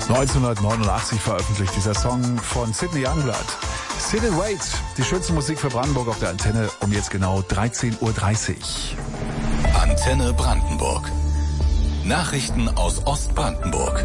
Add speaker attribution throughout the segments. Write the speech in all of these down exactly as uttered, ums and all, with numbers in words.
Speaker 1: neunzehnhundertneunundachtzig veröffentlicht dieser Song von Sidney Youngblood. Sit and Wait, die schönste Musik für Brandenburg auf der Antenne um jetzt genau dreizehn Uhr dreißig.
Speaker 2: Antenne Brandenburg. Nachrichten aus Ostbrandenburg.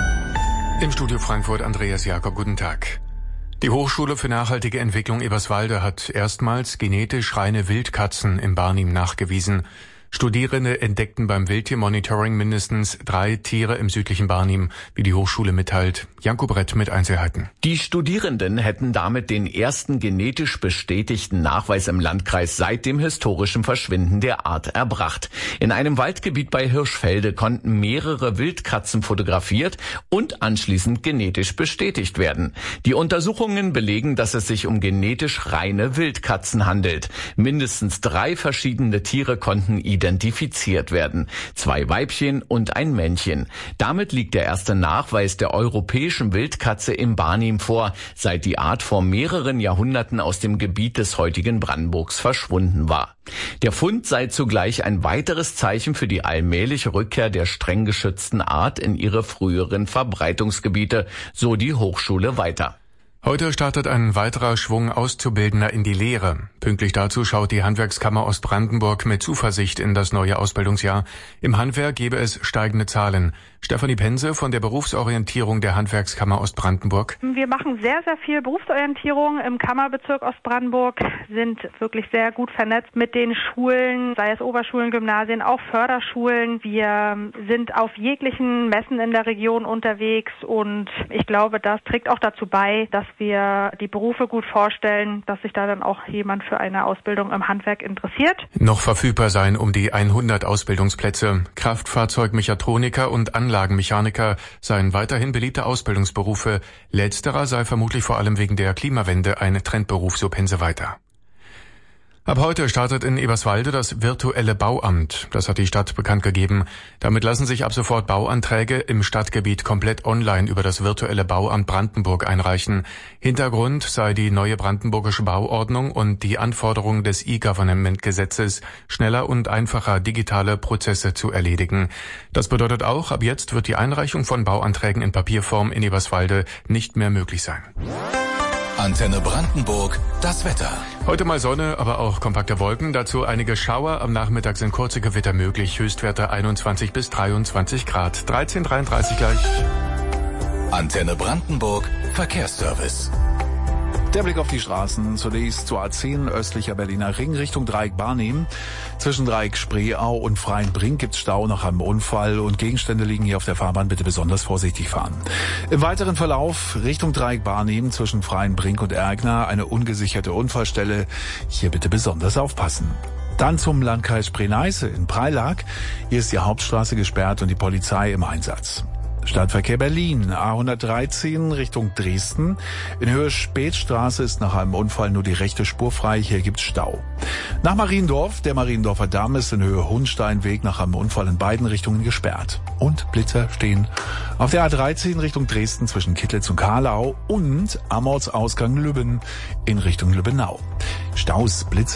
Speaker 3: Im Studio Frankfurt Andreas Jakob, guten Tag. Die Hochschule für nachhaltige Entwicklung Eberswalde hat erstmals genetisch reine Wildkatzen im Barnim nachgewiesen. Studierende entdeckten beim Wildtiermonitoring mindestens drei Tiere im südlichen Barnim, wie die Hochschule mitteilt. Janko Brett mit Einzelheiten.
Speaker 4: Die Studierenden hätten damit den ersten genetisch bestätigten Nachweis im Landkreis seit dem historischen Verschwinden der Art erbracht. In einem Waldgebiet bei Hirschfelde konnten mehrere Wildkatzen fotografiert und anschließend genetisch bestätigt werden. Die Untersuchungen belegen, dass es sich um genetisch reine Wildkatzen handelt. Mindestens drei verschiedene Tiere konnten identifiziert werden. Zwei Weibchen und ein Männchen. Damit liegt der erste Nachweis der europäischen Wildkatze im Barnim vor, seit die Art vor mehreren Jahrhunderten aus dem Gebiet des heutigen Brandenburgs verschwunden war. Der Fund sei zugleich ein weiteres Zeichen für die allmähliche Rückkehr der streng geschützten Art in ihre früheren Verbreitungsgebiete, so die Hochschule weiter.
Speaker 3: Heute startet ein weiterer Schwung Auszubildender in die Lehre. Pünktlich dazu schaut die Handwerkskammer Ostbrandenburg mit Zuversicht in das neue Ausbildungsjahr. Im Handwerk gebe es steigende Zahlen. Stefanie Pense von der Berufsorientierung der Handwerkskammer Ostbrandenburg.
Speaker 5: Wir machen sehr, sehr viel Berufsorientierung im Kammerbezirk Ostbrandenburg, sind wirklich sehr gut vernetzt mit den Schulen, sei es Oberschulen, Gymnasien, auch Förderschulen. Wir sind auf jeglichen Messen in der Region unterwegs und ich glaube, das trägt auch dazu bei, dass wir die Berufe gut vorstellen, dass sich da dann auch jemand für eine Ausbildung im Handwerk interessiert.
Speaker 3: Noch verfügbar seien um die hundert Ausbildungsplätze. Kraftfahrzeugmechatroniker und Anlagenmechaniker seien weiterhin beliebte Ausbildungsberufe. Letzterer sei vermutlich vor allem wegen der Klimawende ein Trendberuf, so Pense weiter. Ab heute startet in Eberswalde das virtuelle Bauamt. Das hat die Stadt bekannt gegeben. Damit lassen sich ab sofort Bauanträge im Stadtgebiet komplett online über das virtuelle Bauamt Brandenburg einreichen. Hintergrund sei die neue brandenburgische Bauordnung und die Anforderung des E-Government-Gesetzes, schneller und einfacher digitale Prozesse zu erledigen. Das bedeutet auch, ab jetzt wird die Einreichung von Bauanträgen in Papierform in Eberswalde nicht mehr möglich sein.
Speaker 2: Antenne Brandenburg, das Wetter.
Speaker 3: Heute mal Sonne, aber auch kompakte Wolken. Dazu einige Schauer. Am Nachmittag sind kurze Gewitter möglich. Höchstwerte einundzwanzig bis dreiundzwanzig Grad. dreizehn Uhr dreiunddreißig gleich.
Speaker 2: Antenne Brandenburg, Verkehrsservice.
Speaker 1: Der Blick auf die Straßen. Zunächst zur A zehn östlicher Berliner Ring Richtung Dreieck Barnim. Zwischen Dreieck Spreeau und Freienbrink gibt's Stau nach einem Unfall und Gegenstände liegen hier auf der Fahrbahn. Bitte besonders vorsichtig fahren. Im weiteren Verlauf Richtung Dreieck Barnim zwischen Freienbrink und Ergner eine ungesicherte Unfallstelle. Hier bitte besonders aufpassen. Dann zum Landkreis Spree-Neiße in Preilag. Hier ist die Hauptstraße gesperrt und die Polizei im Einsatz. Stadtverkehr Berlin, A hundertdreizehn Richtung Dresden. In Höhe Spätstraße ist nach einem Unfall nur die rechte Spur frei. Hier gibt's Stau. Nach Mariendorf, der Mariendorfer Damm ist in Höhe Hundsteinweg nach einem Unfall in beiden Richtungen gesperrt. Und Blitzer stehen auf der A dreizehn Richtung Dresden zwischen Kittlitz und Kahlau und am Ortsausgang Lübben in Richtung Lübbenau. Staus, Blitzer.